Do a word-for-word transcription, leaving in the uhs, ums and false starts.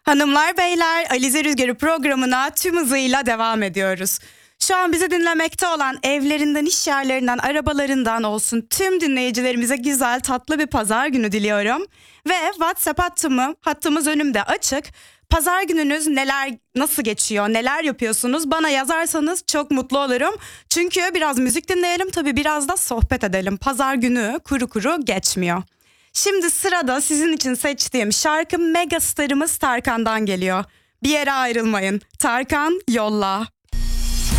Hanımlar beyler, Alize Rüzgarı programına tüm hızıyla devam ediyoruz. Şu an bizi dinlemekte olan evlerinden, iş yerlerinden, arabalarından olsun tüm dinleyicilerimize güzel, tatlı bir pazar günü diliyorum. Ve WhatsApp hattımı, hattımız önümde açık. Pazar gününüz neler, nasıl geçiyor, neler yapıyorsunuz bana yazarsanız çok mutlu olurum. Çünkü biraz müzik dinleyelim, tabii biraz da sohbet edelim. Pazar günü kuru kuru geçmiyor. Şimdi sırada sizin için seçtiğim şarkı megastarımız Tarkan'dan geliyor. Bir yere ayrılmayın. Tarkan yolla.